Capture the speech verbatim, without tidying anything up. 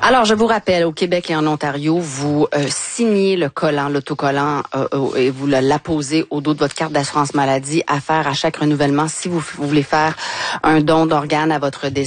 Alors, je vous rappelle, au Québec et en Ontario, vous euh, signez le collant, l'autocollant, euh, euh, et vous l'apposez au dos de votre carte d'assurance maladie à faire à chaque renouvellement si vous, vous voulez faire un don d'organes à votre décès.